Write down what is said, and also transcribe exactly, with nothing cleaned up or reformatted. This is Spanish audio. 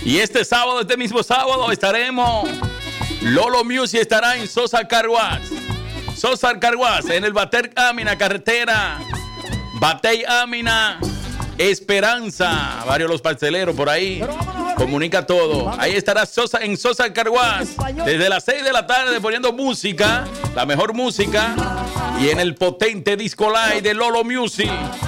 Y este sábado, este mismo sábado, estaremos. Lolo Music estará en Sosa Carguas. Sosa Carguas, en el Bater Amina, carretera. Batey Amina, Esperanza. Varios los parceleros por ahí. Comunica todo. Ahí estará Sosa en Sosa Carguas. Desde las seis de la tarde poniendo música. La mejor música. Y en el potente Disco Live de Lolo Music.